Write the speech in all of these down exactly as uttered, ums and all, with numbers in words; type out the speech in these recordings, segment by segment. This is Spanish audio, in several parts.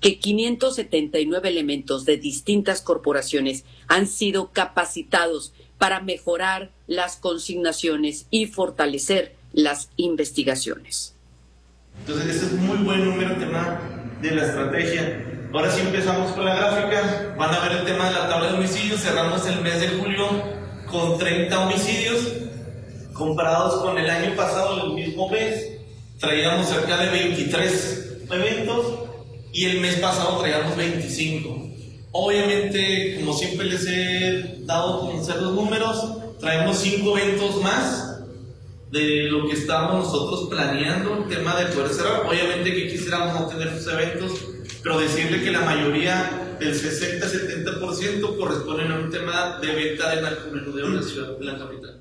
que quinientos setenta y nueve elementos de distintas corporaciones han sido capacitados para mejorar las consignaciones y fortalecer las investigaciones. Entonces, este es un muy buen número, el tema de la estrategia. Ahora sí empezamos con la gráfica. Van a ver el tema de la tabla de homicidios. Cerramos el mes de julio con treinta homicidios. Comparados con el año pasado, el mismo mes, traíamos cerca de veintitrés eventos y el mes pasado traíamos veinticinco. Obviamente, como siempre les he dado a conocer los números, traemos cinco eventos más de lo que estábamos nosotros planeando, el tema de poder cerrar. Obviamente que quisiéramos no tener esos eventos, pero decirle que la mayoría, del sesenta a setenta por ciento, corresponden a un tema de venta de narcomenudeo en la ciudad, de la capital.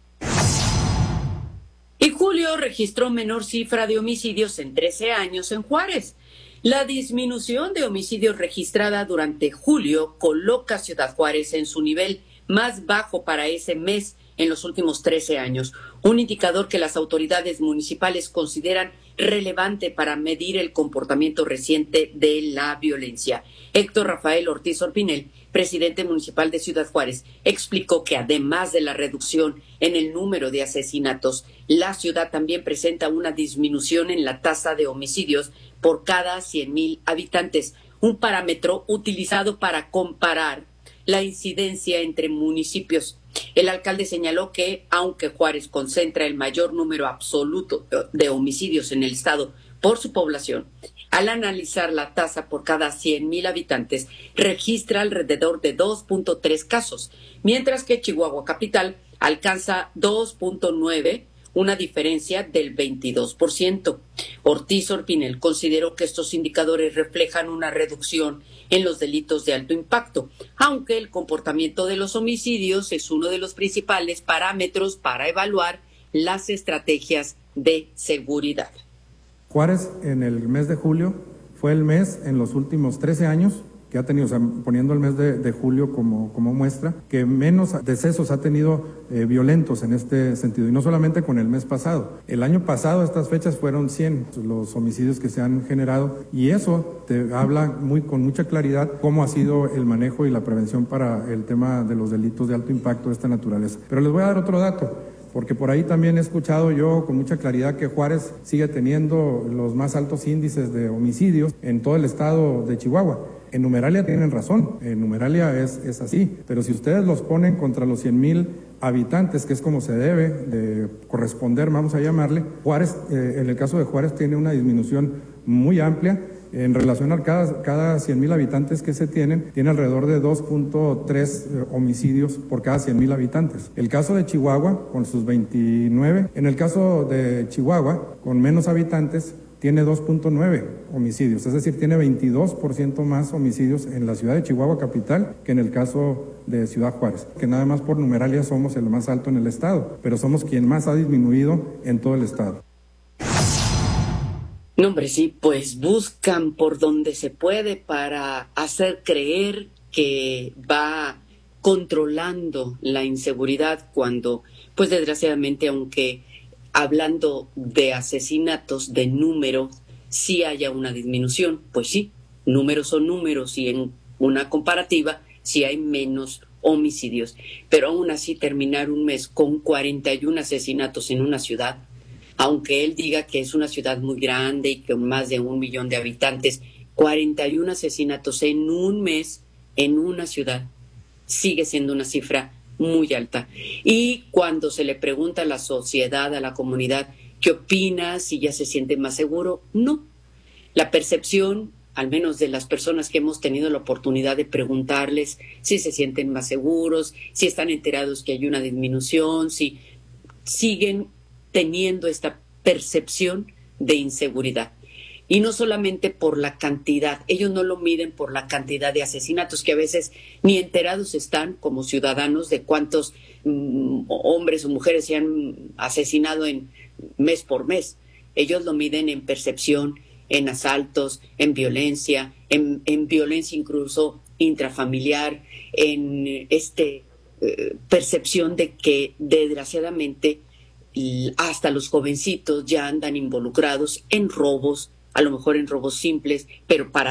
Y julio registró menor cifra de homicidios en trece años en Juárez. La disminución de homicidios registrada durante julio coloca a Ciudad Juárez en su nivel más bajo para ese mes en los últimos trece años, un indicador que las autoridades municipales consideran relevante para medir el comportamiento reciente de la violencia. Héctor Rafael Ortiz Orpinel, presidente municipal de Ciudad Juárez, explicó que además de la reducción en el número de asesinatos, la ciudad también presenta una disminución en la tasa de homicidios por cada cien mil habitantes, un parámetro utilizado para comparar la incidencia entre municipios. El alcalde señaló que, aunque Juárez concentra el mayor número absoluto de homicidios en el estado por su población, al analizar la tasa por cada cien mil habitantes, registra alrededor de dos punto tres casos, mientras que Chihuahua Capital alcanza dos punto nueve, una diferencia del veintidós por ciento. Ortiz Orpinel consideró que estos indicadores reflejan una reducción en los delitos de alto impacto, aunque el comportamiento de los homicidios es uno de los principales parámetros para evaluar las estrategias de seguridad. Juárez en el mes de julio fue el mes en los últimos trece años que ha tenido, o sea, poniendo el mes de, de julio como, como muestra, que menos decesos ha tenido eh, violentos en este sentido, y no solamente con el mes pasado. El año pasado estas fechas fueron cien los homicidios que se han generado, y eso te habla muy, con mucha claridad cómo ha sido el manejo y la prevención para el tema de los delitos de alto impacto de esta naturaleza. Pero les voy a dar otro dato, porque por ahí también he escuchado yo con mucha claridad que Juárez sigue teniendo los más altos índices de homicidios en todo el estado de Chihuahua. En Numeralia tienen razón, en Numeralia es, es así, pero si ustedes los ponen contra los cien mil habitantes, que es como se debe de corresponder, vamos a llamarle, Juárez, eh, en el caso de Juárez tiene una disminución muy amplia. En relación a cada, cada cien mil habitantes que se tienen, tiene alrededor de dos punto tres eh, homicidios por cada cien mil habitantes. El caso de Chihuahua, con sus veintinueve, en el caso de Chihuahua, con menos habitantes, tiene dos punto nueve homicidios, es decir, tiene veintidós por ciento más homicidios en la ciudad de Chihuahua capital que en el caso de Ciudad Juárez, que nada más por Numeralia somos el más alto en el estado, pero somos quien más ha disminuido en todo el estado. No, hombre, sí, pues buscan por donde se puede para hacer creer que va controlando la inseguridad cuando, pues desgraciadamente, aunque hablando de asesinatos, de números, sí haya una disminución. Pues sí, números son números y en una comparativa sí hay menos homicidios. Pero aún así terminar un mes con cuarenta y uno asesinatos en una ciudad, aunque él diga que es una ciudad muy grande y con más de un millón de habitantes, cuarenta y uno asesinatos en un mes en una ciudad sigue siendo una cifra muy alta. Y cuando se le pregunta a la sociedad, a la comunidad, ¿qué opina? ¿Si ya se siente más seguro? No. La percepción, al menos de las personas que hemos tenido la oportunidad de preguntarles si se sienten más seguros, si están enterados que hay una disminución, si siguen teniendo esta percepción de inseguridad. Y no solamente por la cantidad, ellos no lo miden por la cantidad de asesinatos, que a veces ni enterados están como ciudadanos de cuántos mm, hombres o mujeres se han asesinado en mes por mes. Ellos lo miden en percepción, en asaltos, en violencia, en, en violencia incluso intrafamiliar, en este eh, percepción de que desgraciadamente hasta los jovencitos ya andan involucrados en robos, a lo mejor en robos simples, pero para